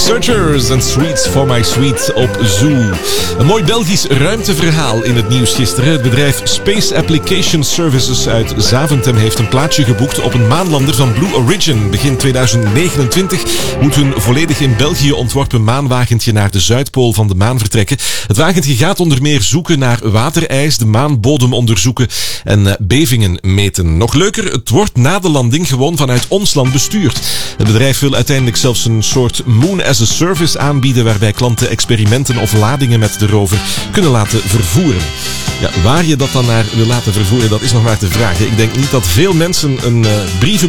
Searchers and Sweets for My Sweet op Zoo. Een mooi Belgisch ruimteverhaal in het nieuws gisteren. Het bedrijf Space Application Services uit Zaventem heeft een plaatsje geboekt op een maanlander van Blue Origin. Begin 2029 moet hun volledig in België ontworpen maanwagentje naar de Zuidpool van de maan vertrekken. Het wagentje gaat onder meer zoeken naar waterijs, de maanbodem onderzoeken en bevingen meten. Nog leuker, het wordt na de landing gewoon vanuit ons land bestuurd. Het bedrijf wil uiteindelijk zelfs een soort Moon as a Service aanbieden waarbij klanten experimenten of ladingen met de rover kunnen laten vervoeren. Ja, waar je dat dan naar wil laten vervoeren, dat is nog maar te vragen. Ik denk niet dat veel mensen een brievenbus